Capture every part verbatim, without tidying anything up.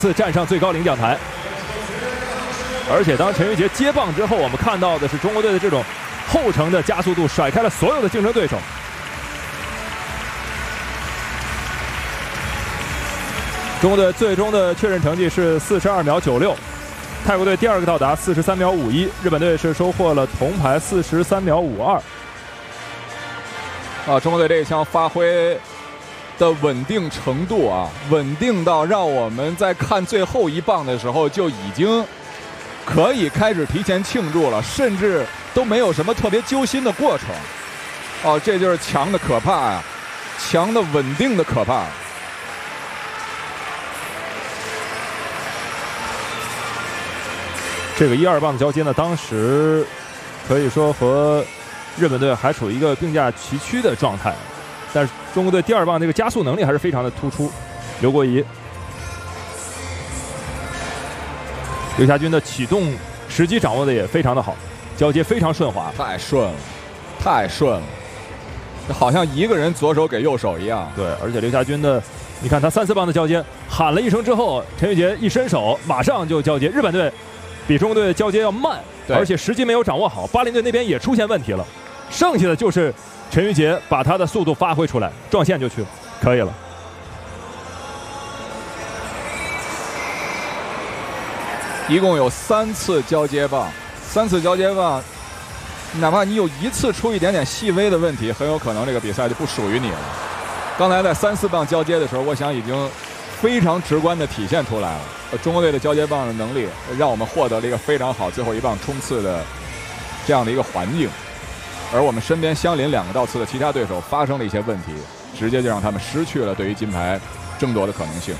次站上最高领奖台。而且当陈玉杰接棒之后，我们看到的是中国队的这种后程的加速度，甩开了所有的竞争对手。中国队最终的确认成绩是四十二秒九六，泰国队第二个到达四十三秒五一，日本队是收获了铜牌四十三秒五二。 啊，中国队这一枪发挥的稳定程度啊，稳定到让我们在看最后一棒的时候就已经可以开始提前庆祝了，甚至都没有什么特别揪心的过程。哦，这就是强的可怕呀、啊，强的稳定的可怕。 这个一二棒的交接呢，当时可以说和日本队还处于一个并驾齐驱的状态，但是中国队第二棒这个加速能力还是非常的突出。刘国仪、刘霞军的启动时机掌握的也非常的好，交接非常顺滑， 太顺了，太顺了，好像一个人左手给右手一样。 对，而且刘霞军的，你看他三四棒的交接，喊了一声之后，陈玉杰一伸手，马上就交接。日本队比中国队的交接要慢，而且时机没有掌握好。巴林队那边也出现问题了，剩下的就是陈玉杰把他的速度发挥出来，撞线就去了，可以了。 一共有三次交接棒，三次交接棒，哪怕你有一次出一点点细微的问题，很有可能这个比赛就不属于你了。刚才在三四棒交接的时候，我想已经非常直观地体现出来了。中国队的交接棒的能力，让我们获得了一个非常好最后一棒冲刺的这样的一个环境。而我们身边相邻两个道次的其他对手发生了一些问题，直接就让他们失去了对于金牌争夺的可能性。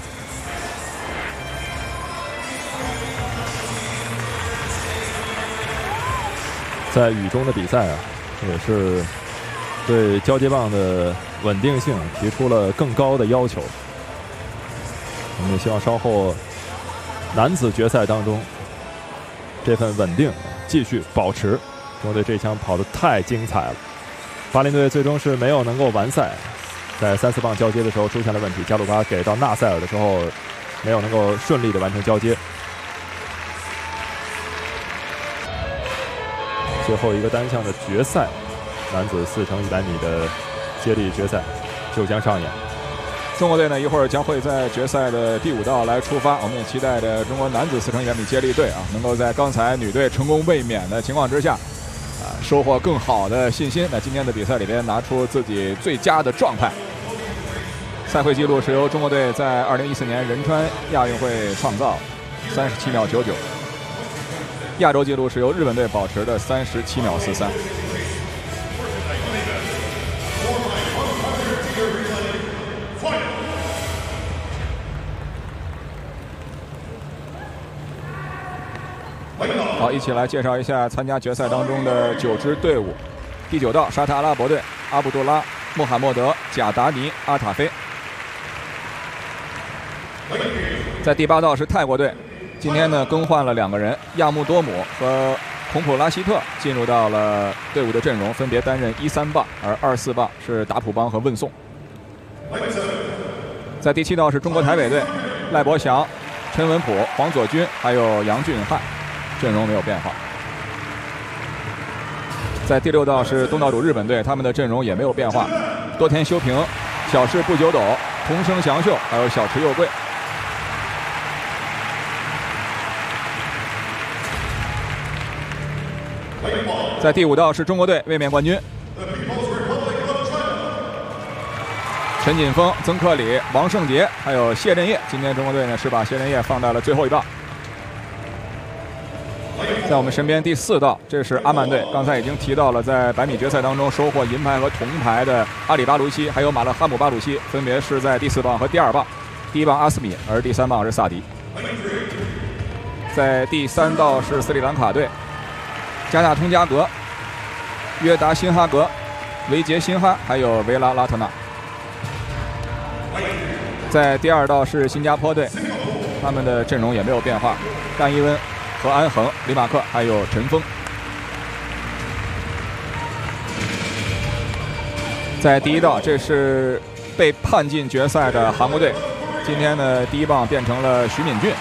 在雨中的比赛啊，也是对交接棒的稳定性提出了更高的要求。我们也希望稍后男子决赛当中这份稳定继续保持。中国队这一枪跑得太精彩了，巴林队最终是没有能够完赛，在三四棒交接的时候出现了问题，加鲁巴给到纳塞尔的时候没有能够顺利的完成交接。最后一个单项的决赛，男子四乘一百米的接力决赛就将上演。 中国队呢，一会儿将会在决赛的第五道来出发，我们也期待着中国男子四乘一百米接力队啊，能够在刚才女队成功卫冕的情况之下，啊，收获更好的信心。那今天的比赛里边拿出自己最佳的状态。赛会纪录是由中国队在二零一四年仁川亚运会创造，三十七秒九九。亚洲纪录是由日本队保持的三十七秒四三。好，一起来介绍一下参加决赛当中的九支队伍。第九道沙特阿拉伯队，阿卜杜拉·穆罕默德·贾达尼·阿塔菲。在第八道是泰国队，今天呢更换了两个人，亚穆多姆和孔普拉希特进入到了队伍的阵容，分别担任一三棒，而二四棒是达普邦和问颂。在第七道是中国台北队，赖伯祥、陈文普、黄佐军还有杨俊翰，阵容没有变化。在第六道是东道主日本队，他们的阵容也没有变化，多田修平、小室不久斗、桐生祥秀还有小池佑贵。在第五道是中国队卫冕冠军，陈锦锋、曾克里、王胜杰还有谢震业。今天中国队呢是把谢震业放在了最后一棒。在我们身边第四道，这是阿曼队，刚才已经提到了，在百米决赛当中收获银牌和铜牌的阿里巴鲁西还有马勒哈姆巴鲁西，分别是在第四棒和第二棒。第一棒阿斯米，而第三棒是萨迪。在第三道是斯里兰卡队，加纳通加格、约达辛哈格、维杰辛哈还有维拉拉特纳。在第二道是新加坡队，他们的阵容也没有变化，单伊温、何安恒、李马克还有陈峰。在第一道，这是被判进决赛的韩国队， 今天的第一棒变成了徐敏俊。